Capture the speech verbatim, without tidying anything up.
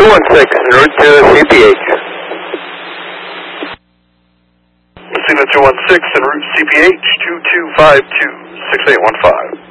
two one six en route to C P H. Messina two one six en route C P H two two five two six eight one five.